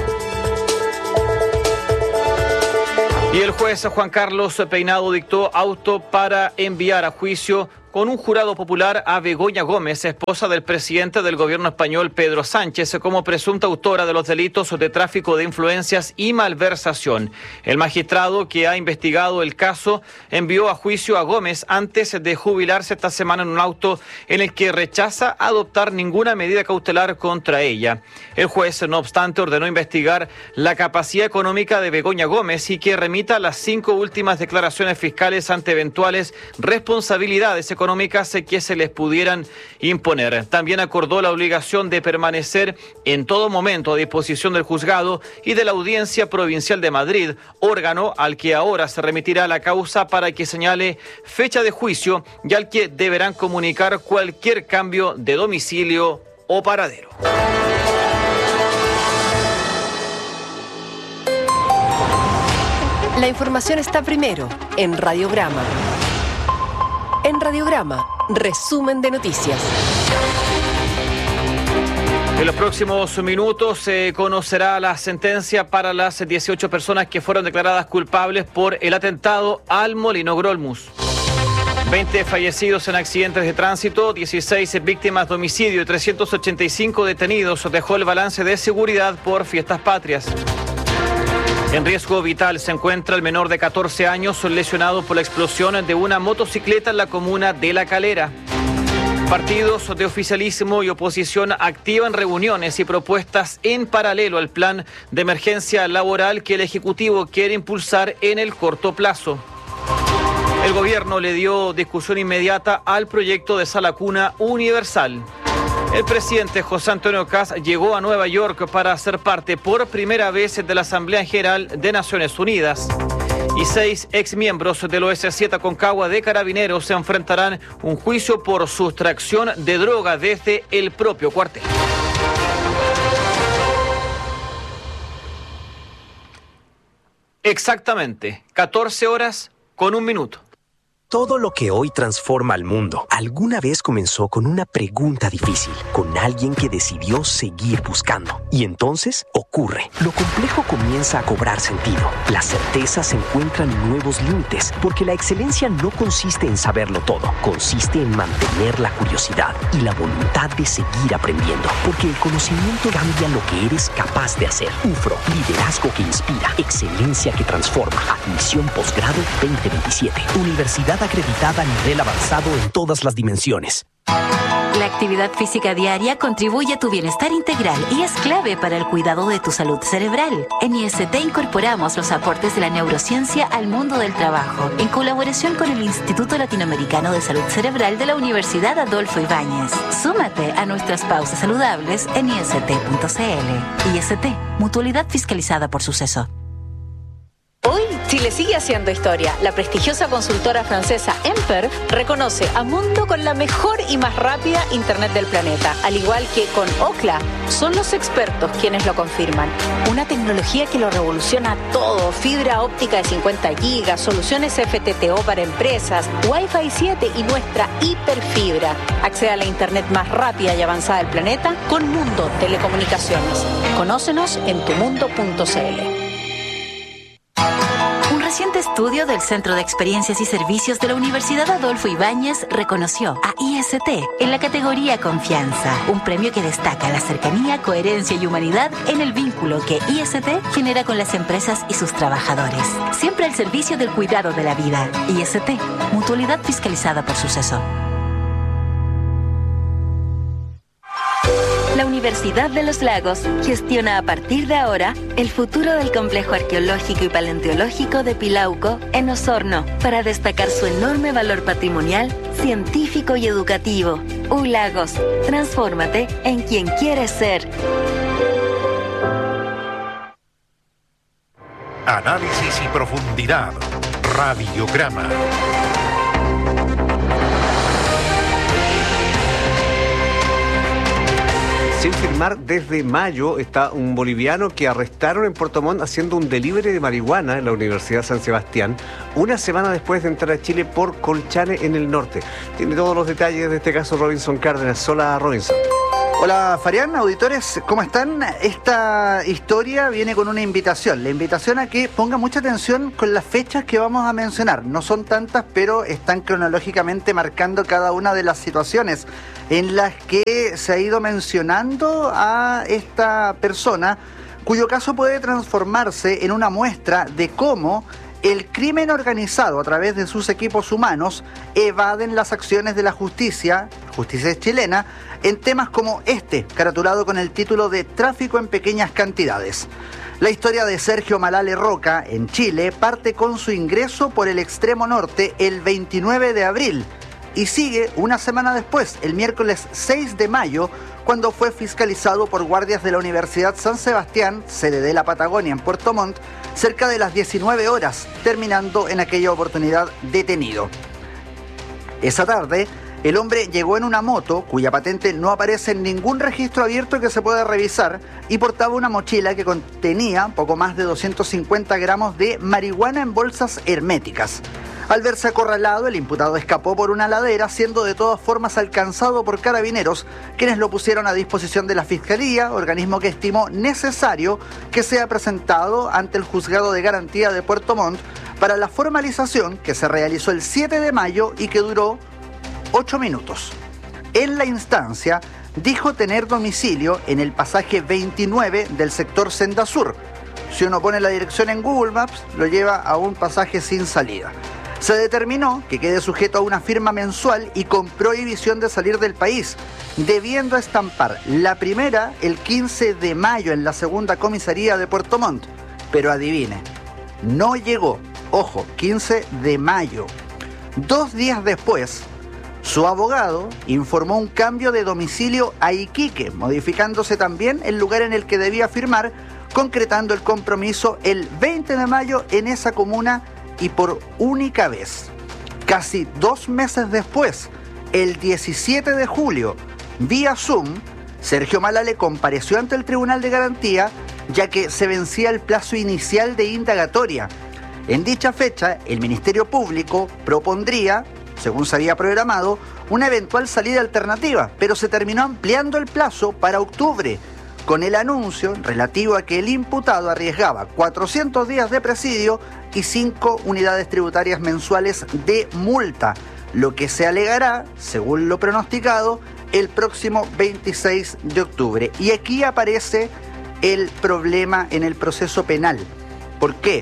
Y el juez Juan Carlos Peinado dictó auto para enviar a juicio con un jurado popular a Begoña Gómez, esposa del presidente del gobierno español Pedro Sánchez, como presunta autora de los delitos de tráfico de influencias y malversación. El magistrado que ha investigado el caso envió a juicio a Gómez antes de jubilarse esta semana en un auto en el que rechaza adoptar ninguna medida cautelar contra ella. El juez, no obstante, ordenó investigar la capacidad económica de Begoña Gómez y que remita las 5 últimas declaraciones fiscales ante eventuales responsabilidades económicas que se les pudieran imponer. También acordó la obligación de permanecer en todo momento a disposición del juzgado y de la Audiencia Provincial de Madrid, órgano al que ahora se remitirá la causa para que señale fecha de juicio y al que deberán comunicar cualquier cambio de domicilio o paradero. La información está primero en Radiograma. En Radiograma, resumen de noticias. En los próximos minutos se conocerá la sentencia para las 18 personas que fueron declaradas culpables por el atentado al Molino Grolmus. 20 fallecidos en accidentes de tránsito, 16 víctimas de homicidio y 385 detenidos dejó el balance de seguridad por fiestas patrias. En riesgo vital se encuentra el menor de 14 años lesionado por la explosión de una motocicleta en la comuna de La Calera. Partidos de oficialismo y oposición activan reuniones y propuestas en paralelo al plan de emergencia laboral que el Ejecutivo quiere impulsar en el corto plazo. El gobierno le dio discusión inmediata al proyecto de sala cuna universal. El presidente José Antonio Kast llegó a Nueva York para ser parte por primera vez de la Asamblea General de Naciones Unidas. Y 6 exmiembros del OS7 Aconcagua de Carabineros se enfrentarán un juicio por sustracción de droga desde el propio cuartel. Exactamente, 14 horas con 1 minuto. Todo lo que hoy transforma al mundo alguna vez comenzó con una pregunta difícil, con alguien que decidió seguir buscando. Y entonces ocurre. Lo complejo comienza a cobrar sentido. Las certezas encuentran nuevos límites, porque la excelencia no consiste en saberlo todo, consiste en mantener la curiosidad y la voluntad de seguir aprendiendo, porque el conocimiento cambia lo que eres capaz de hacer. UFRO, liderazgo que inspira, excelencia que transforma. Admisión posgrado 2027. Universidad acreditada a nivel avanzado en todas las dimensiones. La actividad física diaria contribuye a tu bienestar integral y es clave para el cuidado de tu salud cerebral. En IST incorporamos los aportes de la neurociencia al mundo del trabajo, en colaboración con el Instituto Latinoamericano de Salud Cerebral de la Universidad Adolfo Ibáñez. Súmate a nuestras pausas saludables en ist.cl. IST, mutualidad fiscalizada por Suceso. Hoy, Chile sigue haciendo historia. La prestigiosa consultora francesa Emper reconoce a Mundo con la mejor y más rápida Internet del planeta. Al igual que con Ookla, son los expertos quienes lo confirman. Una tecnología que lo revoluciona todo. Fibra óptica de 50 gigas, soluciones FTTO para empresas, Wi-Fi 7 y nuestra hiperfibra. Accede a la Internet más rápida y avanzada del planeta con Mundo Telecomunicaciones. Conócenos en tumundo.cl. Un reciente estudio del Centro de Experiencias y Servicios de la Universidad Adolfo Ibáñez reconoció a IST en la categoría Confianza, un premio que destaca la cercanía, coherencia y humanidad en el vínculo que IST genera con las empresas y sus trabajadores. Siempre al servicio del cuidado de la vida. IST, mutualidad fiscalizada por Suceso. La Universidad de los Lagos gestiona a partir de ahora el futuro del complejo arqueológico y paleontológico de Pilauco en Osorno para destacar su enorme valor patrimonial, científico y educativo. ULagos, transfórmate en quien quieres ser. Análisis y profundidad. Radiograma. Sin firmar desde mayo está un boliviano que arrestaron en Puerto Montt haciendo un delivery de marihuana en la Universidad San Sebastián, una semana después de entrar a Chile por Colchane en el norte. Tiene todos los detalles de este caso Robinson Cárdenas. Hola, Robinson. Hola Farián, auditores, ¿cómo están? Esta historia viene con una invitación. La invitación a que pongan mucha atención con las fechas que vamos a mencionar. No son tantas, pero están cronológicamente marcando cada una de las situaciones en las que se ha ido mencionando a esta persona, cuyo caso puede transformarse en una muestra de cómo el crimen organizado a través de sus equipos humanos evaden las acciones de la justicia chilena, en temas como este, caratulado con el título de tráfico en pequeñas cantidades. La historia de Sergio Malale Roca en Chile parte con su ingreso por el extremo norte el 29 de abril y sigue una semana después, el miércoles 6 de mayo, cuando fue fiscalizado por guardias de la Universidad San Sebastián, sede de la Patagonia en Puerto Montt, cerca de las 19 horas, terminando en aquella oportunidad detenido. Esa tarde, el hombre llegó en una moto, cuya patente no aparece en ningún registro abierto que se pueda revisar, y portaba una mochila que contenía poco más de 250 gramos de marihuana en bolsas herméticas. Al verse acorralado, el imputado escapó por una ladera, siendo de todas formas alcanzado por carabineros, quienes lo pusieron a disposición de la Fiscalía, organismo que estimó necesario que sea presentado ante el Juzgado de Garantía de Puerto Montt para la formalización que se realizó el 7 de mayo y que duró 8 minutos. En la instancia, dijo tener domicilio en el pasaje 29 del sector Senda Sur. Si uno pone la dirección en Google Maps, lo lleva a un pasaje sin salida. Se determinó que quede sujeto a una firma mensual y con prohibición de salir del país, debiendo estampar la primera el 15 de mayo en la segunda comisaría de Puerto Montt. Pero adivine, no llegó. Ojo, 15 de mayo. 2 días después, su abogado informó un cambio de domicilio a Iquique, modificándose también el lugar en el que debía firmar, concretando el compromiso el 20 de mayo en esa comuna y por única vez. Casi 2 meses después, el 17 de julio, vía Zoom, Sergio Malale compareció ante el Tribunal de Garantía, ya que se vencía el plazo inicial de indagatoria. En dicha fecha, el Ministerio Público propondría, según se había programado, una eventual salida alternativa, pero se terminó ampliando el plazo para octubre, con el anuncio relativo a que el imputado arriesgaba 400 días de presidio y 5 unidades tributarias mensuales de multa, lo que se alegará, según lo pronosticado, el próximo 26 de octubre. Y aquí aparece el problema en el proceso penal. ¿Por qué?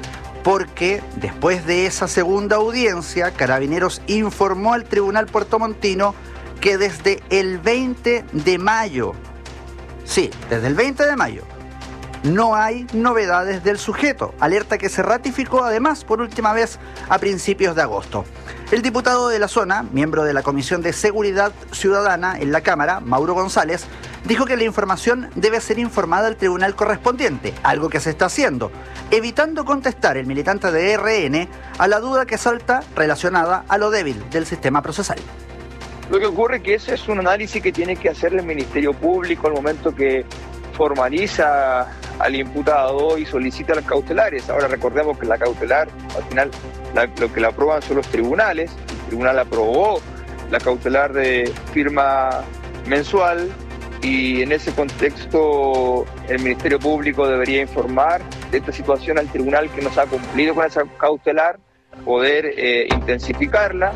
Porque después de esa segunda audiencia, Carabineros informó al Tribunal puertomontino que desde el 20 de mayo, sí, desde el 20 de mayo, no hay novedades del sujeto, alerta que se ratificó además por última vez a principios de agosto. El diputado de la zona, miembro de la Comisión de Seguridad Ciudadana en la Cámara, Mauro González, dijo que la información debe ser informada al tribunal correspondiente, algo que se está haciendo, evitando contestar el militante de RN a la duda que salta relacionada a lo débil del sistema procesal. Lo que ocurre es que ese es un análisis que tiene que hacer el Ministerio Público al momento que formaliza al imputado y solicita las cautelares. Ahora recordemos que la cautelar, al final, lo que la aprueban son los tribunales. El tribunal aprobó la cautelar de firma mensual y en ese contexto el Ministerio Público debería informar esta situación al tribunal que no se ha cumplido con esa cautelar, poder intensificarla.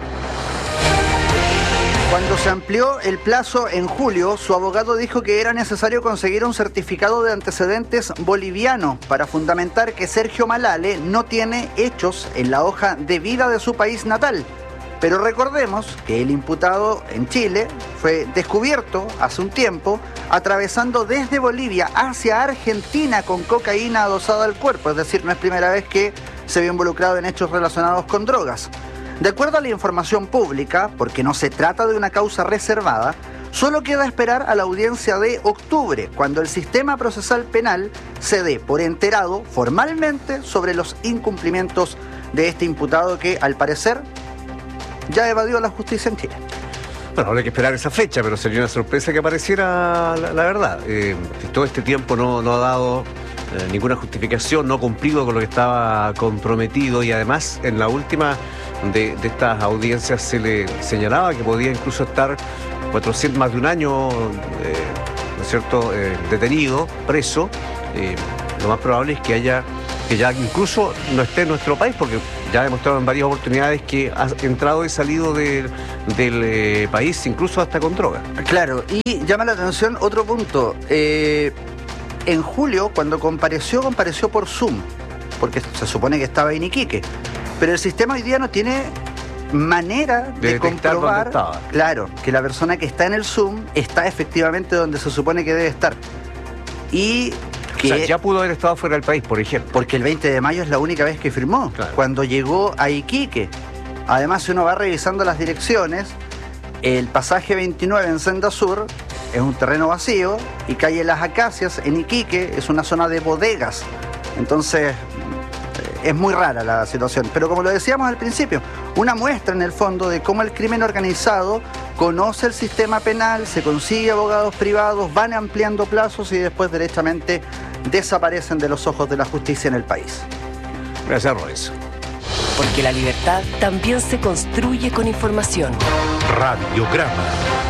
Cuando se amplió el plazo en julio, su abogado dijo que era necesario conseguir un certificado de antecedentes boliviano para fundamentar que Sergio Malale no tiene hechos en la hoja de vida de su país natal. Pero recordemos que el imputado en Chile fue descubierto hace un tiempo atravesando desde Bolivia hacia Argentina con cocaína adosada al cuerpo, es decir, no es primera vez que se vio involucrado en hechos relacionados con drogas. De acuerdo a la información pública, porque no se trata de una causa reservada, solo queda esperar a la audiencia de octubre, cuando el sistema procesal penal se dé por enterado formalmente sobre los incumplimientos de este imputado que, al parecer, ya evadió la justicia en Chile. Bueno, habrá que esperar esa fecha, pero sería una sorpresa que apareciera la verdad. Todo este tiempo no ha dado ninguna justificación, no ha cumplido con lo que estaba comprometido, y además en la última de estas audiencias se le señalaba que podía incluso estar 400, más de un año, ¿no es cierto?, detenido, preso. Lo más probable es que ya incluso no esté en nuestro país, porque ya ha demostrado en varias oportunidades que ha entrado y salido del país, incluso hasta con droga. Claro, y llama la atención otro punto. En julio, cuando compareció por Zoom, porque se supone que estaba en Iquique, pero el sistema hoy día no tiene manera de comprobar, claro, que la persona que está en el Zoom está efectivamente donde se supone que debe estar. Y que, o sea, ya pudo haber estado fuera del país, por ejemplo. Porque el 20 de mayo es la única vez que firmó, claro, cuando llegó a Iquique. Además, si uno va revisando las direcciones, el pasaje 29 en Senda Sur es un terreno vacío, y calle Las Acacias en Iquique es una zona de bodegas. Entonces, es muy rara la situación. Pero como lo decíamos al principio, una muestra en el fondo de cómo el crimen organizado conoce el sistema penal, se consigue abogados privados, van ampliando plazos y después derechamente desaparecen de los ojos de la justicia en el país. Gracias, Royce. Porque la libertad también se construye con información. Radiograma.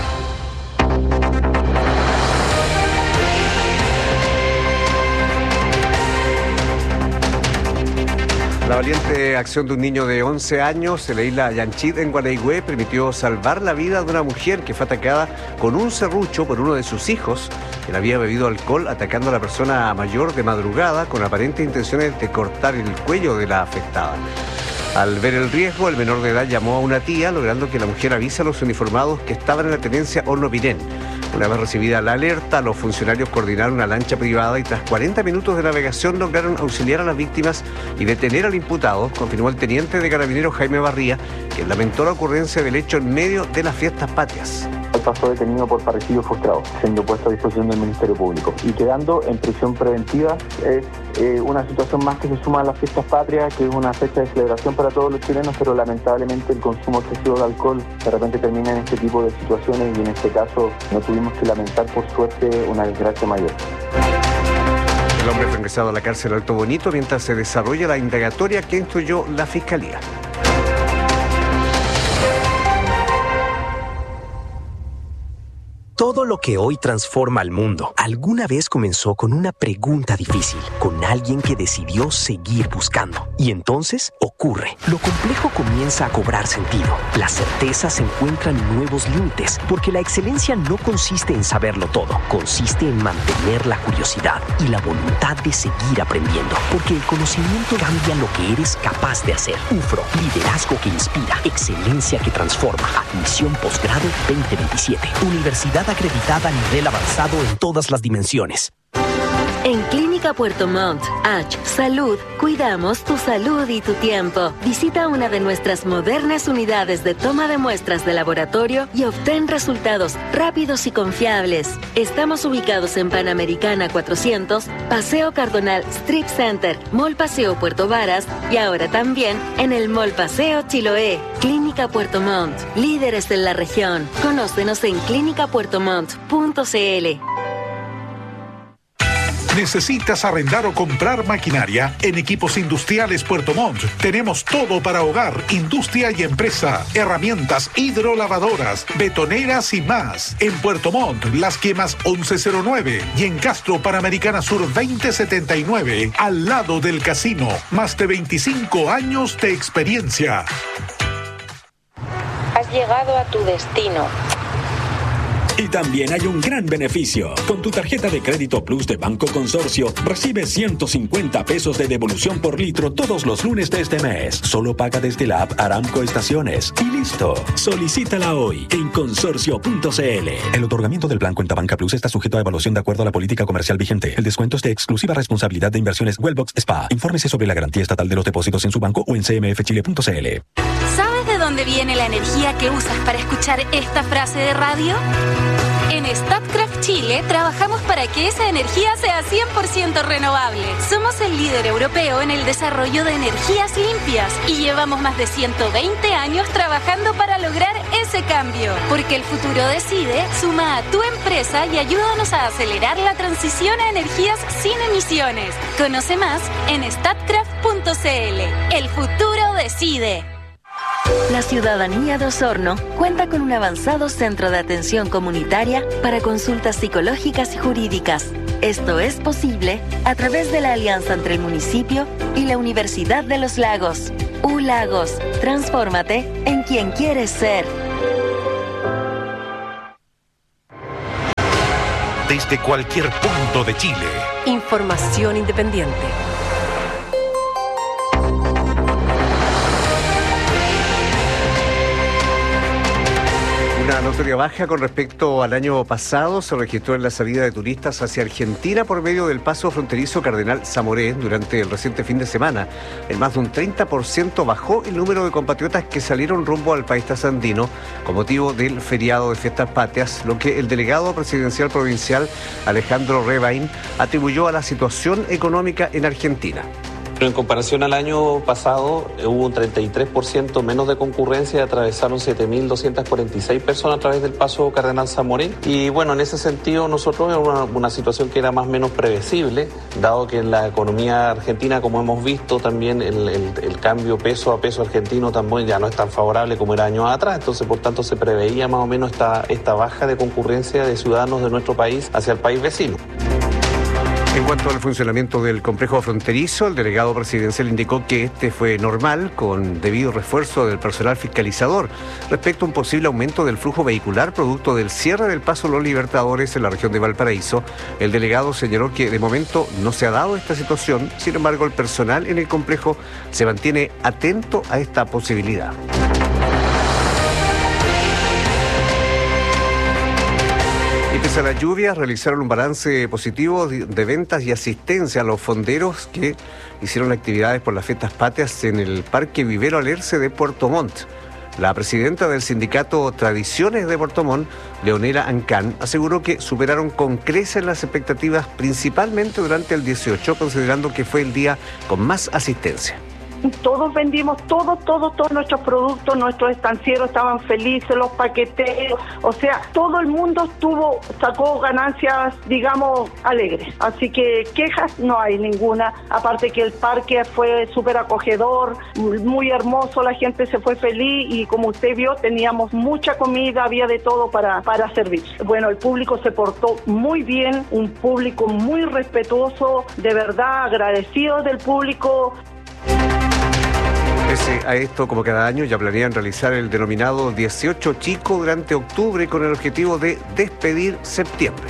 La valiente acción de un niño de 11 años en la isla Yanchit, en Gualeguay, permitió salvar la vida de una mujer que fue atacada con un serrucho por uno de sus hijos, quien había bebido alcohol, atacando a la persona mayor de madrugada con aparentes intenciones de cortar el cuello de la afectada. Al ver el riesgo, el menor de edad llamó a una tía, logrando que la mujer avise a los uniformados que estaban en la tenencia Horno Pirén. Una vez recibida la alerta, los funcionarios coordinaron una lancha privada y tras 40 minutos de navegación lograron auxiliar a las víctimas y detener al imputado, confirmó el teniente de carabineros Jaime Barría, quien lamentó la ocurrencia del hecho en medio de las fiestas patrias. Pasó detenido por parricidio frustrado, siendo puesto a disposición del Ministerio Público y quedando en prisión preventiva. Es una situación más que se suma a las fiestas patrias, que es una fecha de celebración para todos los chilenos, pero lamentablemente el consumo excesivo de alcohol de repente termina en este tipo de situaciones, y en este caso no tuvimos que lamentar, por suerte, una desgracia mayor. El hombre fue ingresado a la cárcel Alto Bonito mientras se desarrolla la indagatoria que instruyó la Fiscalía. Todo lo que hoy transforma al mundo, alguna vez comenzó con una pregunta difícil, con alguien que decidió seguir buscando. Y entonces ocurre. Lo complejo comienza a cobrar sentido. Las certezas encuentran nuevos límites, porque la excelencia no consiste en saberlo todo, consiste en mantener la curiosidad y la voluntad de seguir aprendiendo, porque el conocimiento cambia lo que eres capaz de hacer. UFRO, liderazgo que inspira, excelencia que transforma. Admisión posgrado 2027. Universidad acreditada a nivel avanzado en todas las dimensiones. En Clínica Puerto Montt, Salud, cuidamos tu salud y tu tiempo. Visita una de nuestras modernas unidades de toma de muestras de laboratorio y obtén resultados rápidos y confiables. Estamos ubicados en Panamericana 400, Paseo Cardonal Strip Center, Mall Paseo Puerto Varas y ahora también en el Mall Paseo Chiloé. Clínica Puerto Montt, líderes en la región. Conócenos en clinicapuertomont.cl. ¿Necesitas arrendar o comprar maquinaria? En Equipos Industriales Puerto Montt tenemos todo para hogar, industria y empresa. Herramientas hidrolavadoras, betoneras y más. En Puerto Montt, Las Quemas 1109 y en Castro Panamericana Sur 2079, al lado del casino. Más de 25 años de experiencia. Has llegado a tu destino. Y también hay un gran beneficio. Con tu tarjeta de crédito Plus de Banco Consorcio, recibes 150 pesos de devolución por litro todos los lunes de este mes. Solo paga desde la app Aramco Estaciones. Y listo. Solicítala hoy en consorcio.cl. El otorgamiento del plan Cuenta Banca Plus está sujeto a evaluación de acuerdo a la política comercial vigente. El descuento es de exclusiva responsabilidad de Inversiones Wellbox SPA. Infórmese sobre la garantía estatal de los depósitos en su banco o en cmfchile.cl. ¿Sabes de dónde viene la energía que usas para escuchar esta frase de radio? En Statkraft Chile trabajamos para que esa energía sea 100% renovable. Somos el líder europeo en el desarrollo de energías limpias y llevamos más de 120 años trabajando para lograr ese cambio. Porque el futuro decide, suma a tu empresa y ayúdanos a acelerar la transición a energías sin emisiones. Conoce más en statkraft.cl. El futuro decide. La ciudadanía de Osorno cuenta con un avanzado centro de atención comunitaria para consultas psicológicas y jurídicas. Esto es posible a través de la alianza entre el municipio y la Universidad de los Lagos. U-Lagos, transfórmate en quien quieres ser. Desde cualquier punto de Chile. Información independiente. Una notoria baja con respecto al año pasado se registró en la salida de turistas hacia Argentina por medio del paso fronterizo Cardenal Zamoré durante el reciente fin de semana. En más de un 30% bajó el número de compatriotas que salieron rumbo al país trasandino con motivo del feriado de Fiestas Patrias, lo que el delegado presidencial provincial Alejandro Rebain atribuyó a la situación económica en Argentina. En comparación al año pasado, hubo un 33% menos de concurrencia, atravesaron 7.246 personas a través del paso Cardenal Zamoré. Y bueno, en ese sentido nosotros es una situación que era más o menos previsible, dado que en la economía argentina, como hemos visto también, el cambio peso a peso argentino también ya no es tan favorable como era años atrás. Entonces, por tanto, se preveía más o menos esta baja de concurrencia de ciudadanos de nuestro país hacia el país vecino. En cuanto al funcionamiento del complejo fronterizo, el delegado presidencial indicó que este fue normal, con debido refuerzo del personal fiscalizador. Respecto a un posible aumento del flujo vehicular producto del cierre del paso Los Libertadores en la región de Valparaíso, el delegado señaló que de momento no se ha dado esta situación. Sin embargo, el personal en el complejo se mantiene atento a esta posibilidad. Y pese a la lluvia, realizaron un balance positivo de ventas y asistencia a los fonderos que hicieron actividades por las Fiestas Patrias en el Parque Vivero Alerce de Puerto Montt. La presidenta del sindicato Tradiciones de Puerto Montt, Leonela Ancán, aseguró que superaron con creces las expectativas, principalmente durante el 18, considerando que fue el día con más asistencia. Todos vendimos todos nuestros productos, nuestros estancieros estaban felices, los paqueteros, o sea, todo el mundo sacó ganancias, digamos, alegres. Así que quejas no hay ninguna, aparte que el parque fue súper acogedor, muy hermoso, la gente se fue feliz y como usted vio, teníamos mucha comida, había de todo para servir. Bueno, el público se portó muy bien, un público muy respetuoso, de verdad agradecido del público. Pese a esto, como cada año, ya planean realizar el denominado 18 Chico durante octubre con el objetivo de despedir septiembre.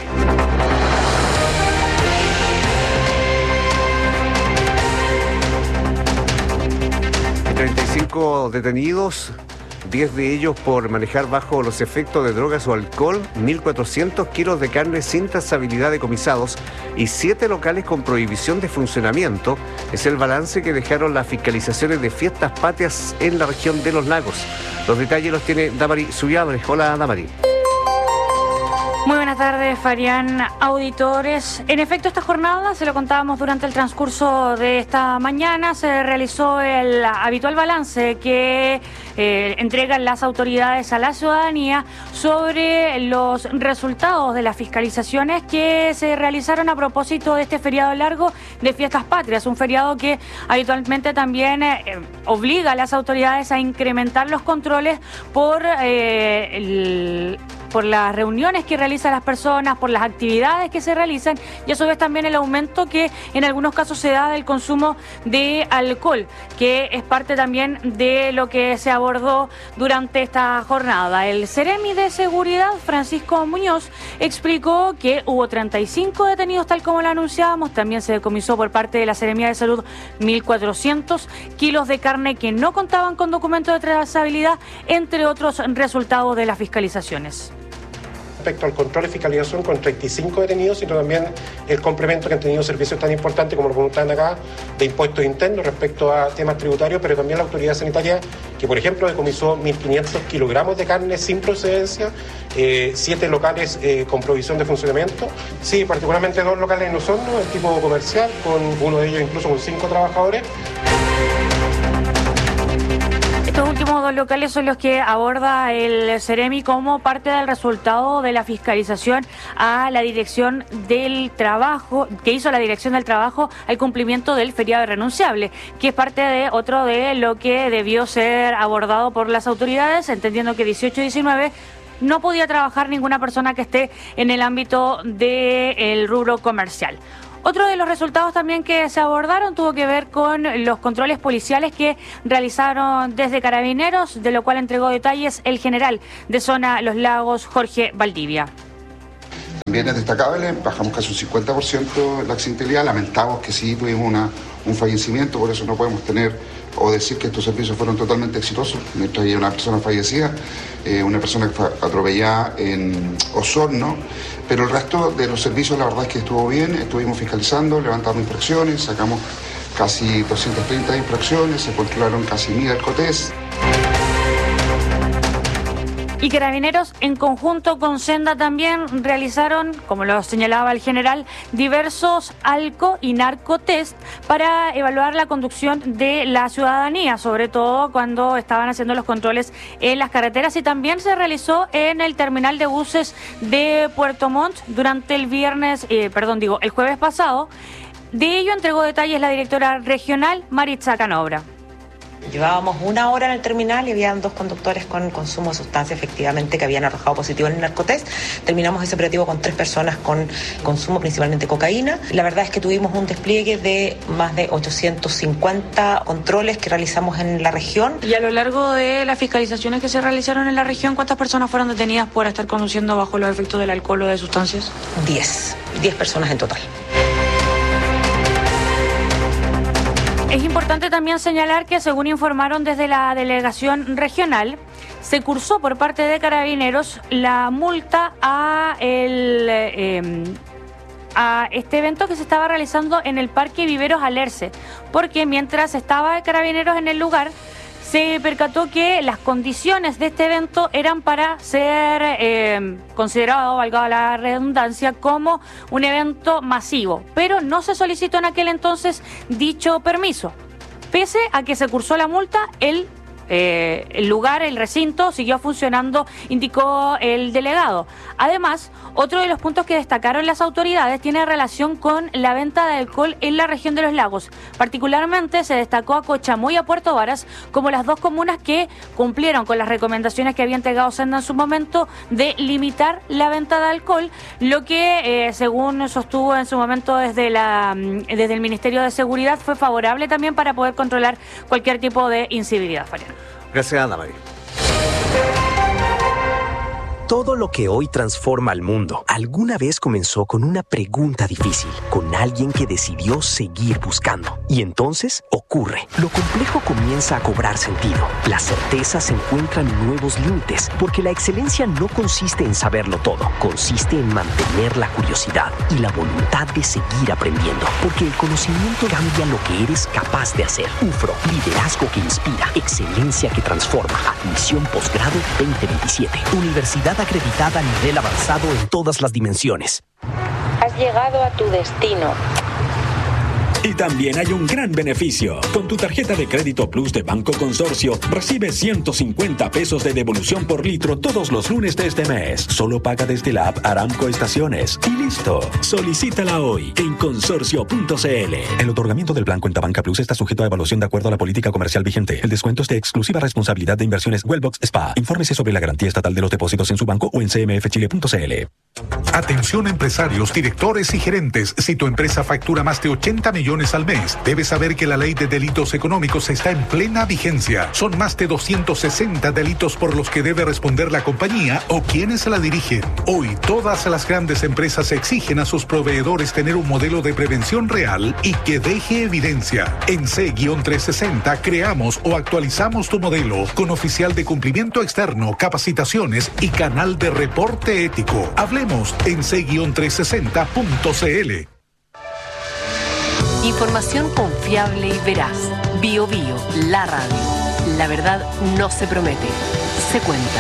35 detenidos, 10 de ellos por manejar bajo los efectos de drogas o alcohol, 1.400 kilos de carne sin trazabilidad decomisados y 7 locales con prohibición de funcionamiento. Es el balance que dejaron las fiscalizaciones de Fiestas Patrias en la región de Los Lagos. Los detalles los tiene Damari Subiabre. Hola, Damari. Muy buenas buenas tardes, Farián, auditores. En efecto, esta jornada, se lo contábamos durante el transcurso de esta mañana, se realizó el habitual balance que entregan las autoridades a la ciudadanía sobre los resultados de las fiscalizaciones que se realizaron a propósito de este feriado largo de Fiestas Patrias, un feriado que habitualmente también obliga a las autoridades a incrementar los controles por las reuniones que realizan las personas, por las actividades que se realizan y a su vez también el aumento que en algunos casos se da del consumo de alcohol, que es parte también de lo que se abordó durante esta jornada. El Seremi de Seguridad, Francisco Muñoz, explicó que hubo 35 detenidos tal como lo anunciábamos. También se decomisó por parte de la Seremía de Salud 1.400 kilos de carne que no contaban con documento de trazabilidad, entre otros resultados de las fiscalizaciones. Respecto al control y fiscalización con 35 detenidos, sino también el complemento que han tenido servicios tan importantes como lo preguntaban acá, de impuestos internos respecto a temas tributarios, pero también la autoridad sanitaria que, por ejemplo, decomisó 1.500 kilogramos de carne sin procedencia, 7 locales con provisión de funcionamiento. Sí, particularmente 2 locales en Osorno, el tipo comercial, con uno de ellos incluso con 5 trabajadores. Estos últimos 2 locales son los que aborda el Seremi como parte del resultado de la fiscalización a la Dirección del Trabajo, que hizo la Dirección del Trabajo al cumplimiento del feriado irrenunciable, que es parte de otro de lo que debió ser abordado por las autoridades, entendiendo que 18 y 19 no podía trabajar ninguna persona que esté en el ámbito del rubro comercial. Otro de los resultados también que se abordaron tuvo que ver con los controles policiales que realizaron desde Carabineros, de lo cual entregó detalles el general de Zona Los Lagos, Jorge Valdivia. También es destacable, bajamos casi un 50% la accidentalidad, lamentamos que sí tuvimos un fallecimiento, por eso no podemos tener o decir que estos servicios fueron totalmente exitosos. Mientras hay una persona fallecida, una persona que fue atropellada en Osorno, pero el resto de los servicios la verdad es que estuvo bien, estuvimos fiscalizando, levantando infracciones, sacamos casi 230 infracciones, se controlaron casi 1.000 alcotés. Y Carabineros, en conjunto con Senda, también realizaron, como lo señalaba el general, diversos alco y narcotest para evaluar la conducción de la ciudadanía, sobre todo cuando estaban haciendo los controles en las carreteras. Y también se realizó en el terminal de buses de Puerto Montt durante el jueves pasado. De ello entregó detalles la directora regional, Maritza Canobra. Llevábamos 1 hora en el terminal y habían 2 conductores con consumo de sustancia efectivamente que habían arrojado positivo en el narcotest. Terminamos ese operativo con 3 personas con consumo, principalmente cocaína. La verdad es que tuvimos un despliegue de más de 850 controles que realizamos en la región. Y a lo largo de las fiscalizaciones que se realizaron en la región, ¿cuántas personas fueron detenidas por estar conduciendo bajo los efectos del alcohol o de sustancias? 10 personas en total. Es importante también señalar que, según informaron desde la delegación regional, se cursó por parte de Carabineros la multa a este evento que se estaba realizando en el Parque Viveros Alerce, porque mientras estaba Carabineros en el lugar, se percató que las condiciones de este evento eran para ser considerado, valga la redundancia, como un evento masivo, pero no se solicitó en aquel entonces dicho permiso. Pese a que se cursó la multa, el lugar, el recinto, siguió funcionando, indicó el delegado. Además, otro de los puntos que destacaron las autoridades tiene relación con la venta de alcohol en la región de Los Lagos. Particularmente se destacó a Cochamoy y a Puerto Varas como las 2 comunas que cumplieron con las recomendaciones que había entregado Senda en su momento de limitar la venta de alcohol, lo que, según sostuvo en su momento desde el Ministerio de Seguridad, fue favorable también para poder controlar cualquier tipo de incivilidad. Gracias, Ana María. Todo lo que hoy transforma al mundo alguna vez comenzó con una pregunta difícil, con alguien que decidió seguir buscando. Y entonces ocurre. Lo complejo comienza a cobrar sentido. Las certezas encuentran nuevos límites, porque la excelencia no consiste en saberlo todo, consiste en mantener la curiosidad y la voluntad de seguir aprendiendo, porque el conocimiento cambia lo que eres capaz de hacer. UFRO, liderazgo que inspira, excelencia que transforma. Admisión posgrado 2027. Universidad universidad acreditada a nivel avanzado en todas las dimensiones. Has llegado a tu destino. Y también hay un gran beneficio. Con tu tarjeta de crédito Plus de Banco Consorcio, recibes 150 pesos de devolución por litro todos los lunes de este mes. Solo paga desde la app Aramco Estaciones. Y listo. Solicítala hoy en consorcio.cl. El otorgamiento del plan Cuenta Banca Plus está sujeto a evaluación de acuerdo a la política comercial vigente. El descuento es de exclusiva responsabilidad de Inversiones Wellbox SPA. Infórmese sobre la garantía estatal de los depósitos en su banco o en cmfchile.cl. Atención empresarios, directores y gerentes. Si tu empresa factura más de 80 millones al mes, debes saber que la ley de delitos económicos está en plena vigencia. Son más de 260 delitos por los que debe responder la compañía o quienes la dirigen. Hoy, todas las grandes empresas exigen a sus proveedores tener un modelo de prevención real y que deje evidencia. En C-360 creamos o actualizamos tu modelo con oficial de cumplimiento externo, capacitaciones y canal de reporte ético. Hablemos en c-360.cl. Información confiable y veraz. Bio Bio, la radio. La verdad no se promete, se cuenta.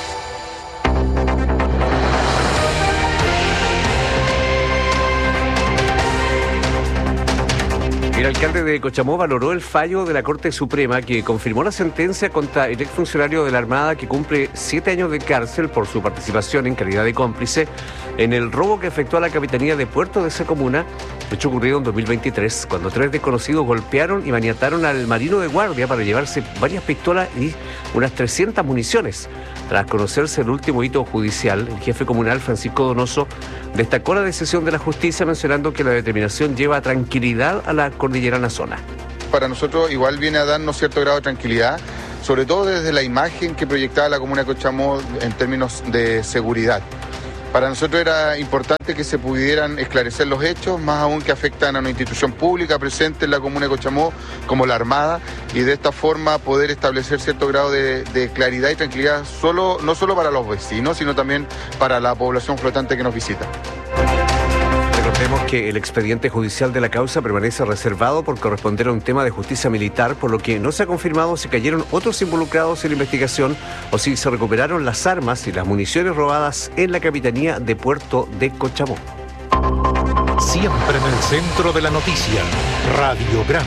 El alcalde de Cochamó valoró el fallo de la Corte Suprema que confirmó la sentencia contra el exfuncionario de la Armada que cumple 7 años de cárcel por su participación en calidad de cómplice en el robo que afectó a la capitanía de Puerto de esa comuna, hecho ocurrido en 2023, cuando 3 desconocidos golpearon y maniataron al marino de guardia para llevarse varias pistolas y unas 300 municiones. Tras conocerse el último hito judicial, el jefe comunal Francisco Donoso destacó la decisión de la justicia mencionando que la determinación lleva tranquilidad a la cordillerana zona. Para nosotros igual viene a darnos cierto grado de tranquilidad, sobre todo desde la imagen que proyectaba la comuna de Cochamó en términos de seguridad. Para nosotros era importante que se pudieran esclarecer los hechos, más aún que afectan a una institución pública presente en la comuna de Cochamó, como la Armada, y de esta forma poder establecer cierto grado de claridad y tranquilidad, no solo para los vecinos, sino también para la población flotante que nos visita. Recordemos que el expediente judicial de la causa permanece reservado por corresponder a un tema de justicia militar, por lo que no se ha confirmado si cayeron otros involucrados en la investigación o si se recuperaron las armas y las municiones robadas en la capitanía de Puerto de Cochamó. Siempre en el centro de la noticia, Radiograma.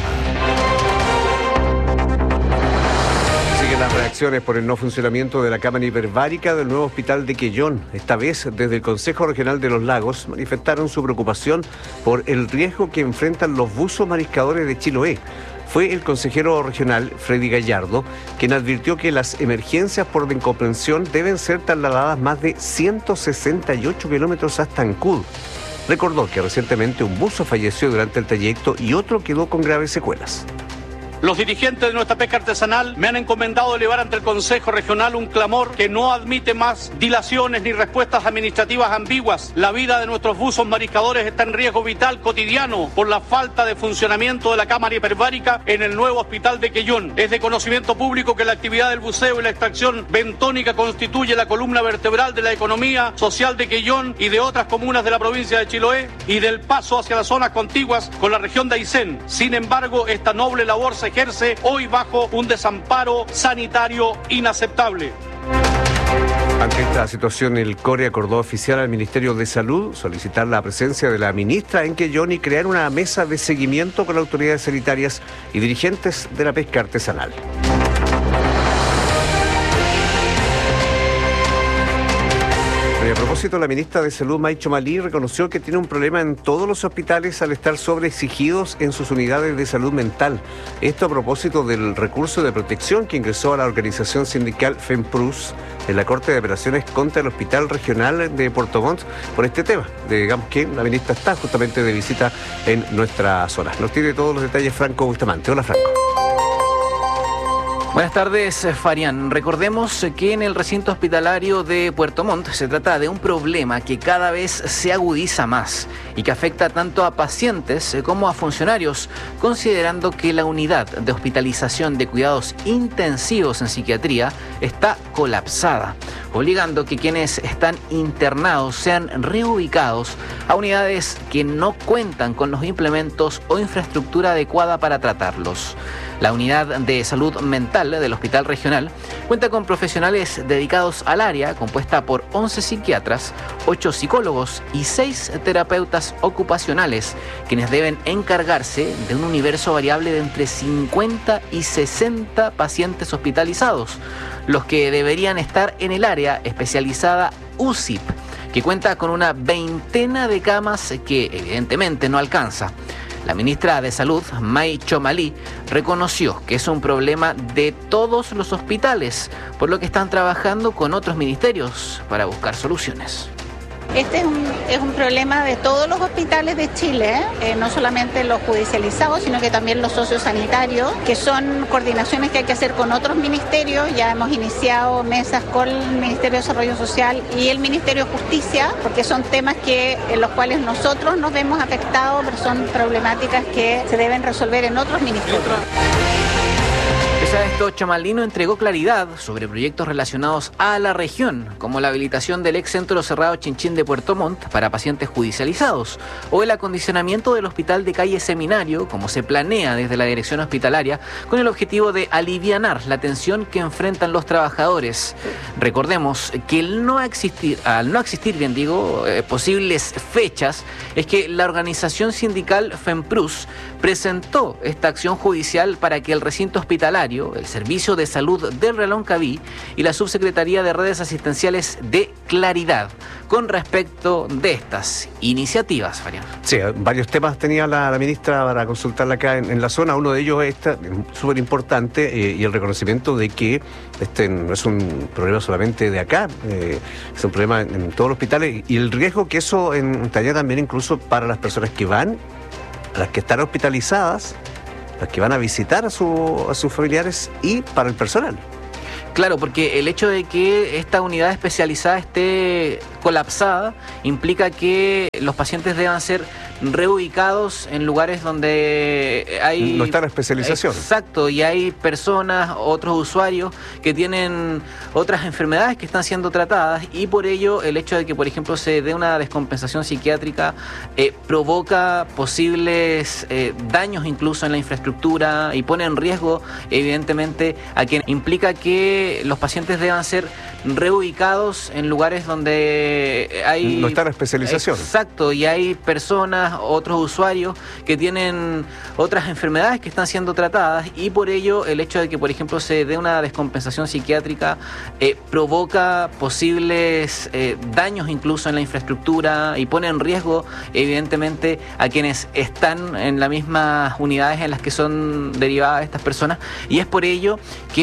Las reacciones por el no funcionamiento de la cámara hiperbárica del nuevo hospital de Quellón. Esta vez, desde el Consejo Regional de los Lagos, manifestaron su preocupación por el riesgo que enfrentan los buzos mariscadores de Chiloé. Fue el consejero regional, Freddy Gallardo, quien advirtió que las emergencias por decomprensión deben ser trasladadas más de 168 kilómetros hasta Ancud. Recordó que recientemente un buzo falleció durante el trayecto y otro quedó con graves secuelas. Los dirigentes de nuestra pesca artesanal me han encomendado elevar ante el Consejo Regional un clamor que no admite más dilaciones ni respuestas administrativas ambiguas. La vida de nuestros buzos mariscadores está en riesgo vital cotidiano por la falta de funcionamiento de la cámara hiperbárica en el nuevo hospital de Quellón. Es de conocimiento público que la actividad del buceo y la extracción bentónica constituye la columna vertebral de la economía social de Quellón y de otras comunas de la provincia de Chiloé y del paso hacia las zonas contiguas con la región de Aysén. Sin embargo, esta noble labor se ejerce hoy bajo un desamparo sanitario inaceptable. Ante esta situación, el CORE acordó oficiar al Ministerio de Salud solicitar la presencia de la ministra en Quellón y crear una mesa de seguimiento con autoridades sanitarias y dirigentes de la pesca artesanal. A propósito, la ministra de Salud, Maicho Malí, reconoció que tiene un problema en todos los hospitales al estar sobreexigidos en sus unidades de salud mental. Esto a propósito del recurso de protección que ingresó a la organización sindical FEMPRUS en la Corte de Apelaciones contra el Hospital Regional de Puerto Montt por este tema. Digamos que la ministra está justamente de visita en nuestra zona. Nos tiene todos los detalles Franco Bustamante. Hola, Franco. Buenas tardes, Farián. Recordemos que en el recinto hospitalario de Puerto Montt se trata de un problema que cada vez se agudiza más y que afecta tanto a pacientes como a funcionarios, considerando que la unidad de hospitalización de cuidados intensivos en psiquiatría está colapsada, obligando que quienes están internados sean reubicados a unidades que no cuentan con los implementos o infraestructura adecuada para tratarlos. La unidad de salud mental del Hospital Regional cuenta con profesionales dedicados al área, compuesta por 11 psiquiatras, 8 psicólogos y 6 terapeutas ocupacionales, quienes deben encargarse de un universo variable de entre 50 y 60 pacientes hospitalizados, los que deberían estar en el área especializada UCIP, que cuenta con una veintena de camas que evidentemente no alcanza. La ministra de Salud, May Chomali, reconoció que es un problema de todos los hospitales, por lo que están trabajando con otros ministerios para buscar soluciones. Este es un problema de todos los hospitales de Chile, no solamente los judicializados, sino que también los sociosanitarios, que son coordinaciones que hay que hacer con otros ministerios. Ya hemos iniciado mesas con el Ministerio de Desarrollo Social y el Ministerio de Justicia, porque son temas en los cuales nosotros nos vemos afectados, pero son problemáticas que se deben resolver en otros ministerios. Pese a esto, Chamalino entregó claridad sobre proyectos relacionados a la región, como la habilitación del ex centro cerrado Chinchín de Puerto Montt para pacientes judicializados, o el acondicionamiento del hospital de calle Seminario, como se planea desde la dirección hospitalaria, con el objetivo de alivianar la tensión que enfrentan los trabajadores. Recordemos que al no existir posibles fechas, es que la organización sindical FEMPRUS presentó esta acción judicial para que el recinto hospitalario, el Servicio de Salud del Reloncaví y la Subsecretaría de Redes Asistenciales de Claridad con respecto de estas iniciativas, Fabián. Sí, varios temas tenía la ministra para consultarla acá en la zona. Uno de ellos es súper importante y el reconocimiento de que este no es un problema solamente de acá, es un problema en todos los hospitales y el riesgo que eso entaría también incluso para las personas que van, las que están hospitalizadas, las que van a visitar a sus familiares y para el personal. Claro, porque el hecho de que esta unidad especializada esté colapsada implica que los pacientes deban ser reubicados en lugares donde hay... No está la especialización. Exacto, y hay personas, otros usuarios que tienen otras enfermedades que están siendo tratadas y por ello el hecho de que, por ejemplo, se dé una descompensación psiquiátrica provoca posibles daños incluso en la infraestructura y pone en riesgo, evidentemente, a quien implica que los pacientes deban ser reubicados en lugares donde hay... No está la especialización. Exacto, y hay personas, otros usuarios que tienen otras enfermedades que están siendo tratadas y por ello el hecho de que, por ejemplo, se dé una descompensación psiquiátrica provoca posibles daños incluso en la infraestructura y pone en riesgo, evidentemente, a quienes están en las mismas unidades en las que son derivadas estas personas y es por ello que